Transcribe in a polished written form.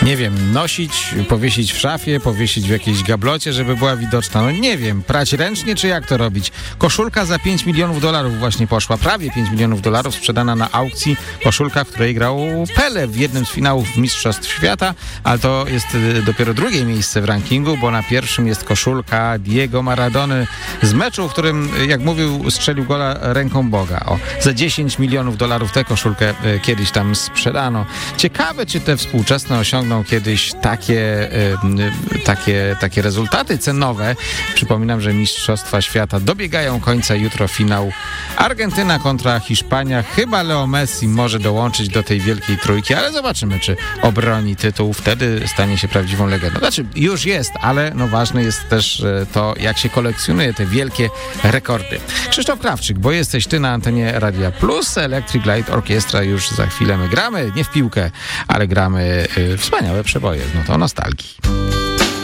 Nie wiem, nosić, powiesić w szafie, powiesić w jakiejś gablocie, żeby była widoczna. No nie wiem, prać ręcznie, czy jak to robić? Koszulka za $5 milionów właśnie poszła, prawie $5 milionów sprzedana na aukcji. Koszulka, w której grał Pele w jednym z finałów Mistrzostw Świata, ale to jest dopiero drugie miejsce w rankingu, bo na pierwszym jest koszulka Diego Maradony z meczu, w którym, jak mówił, strzelił gola ręką Boga. O, za $10 milionów tę koszulkę kiedyś tam sprzedano. Ciekawe, czy te współczesne osiągną kiedyś takie rezultaty cenowe. Przypominam, że Mistrzostwa Świata dobiegają końca, jutro finał Argentyna kontra Hiszpania. Chyba Leo Messi może dołączyć do tej wielkiej trójki, ale zobaczymy, czy obroni tytuł. Wtedy stanie się prawdziwą legendą. Znaczy, już jest, ale no ważne jest też to, jak się kolekcjonuje te wielkie rekordy. Krzysztof Krawczyk, bo jesteś ty na antenie Radia Plus. Electric Light Orchestra już za chwilę my gramy, nie w piłkę, ale gramy wspaniałe przeboje z nutą nostalgii.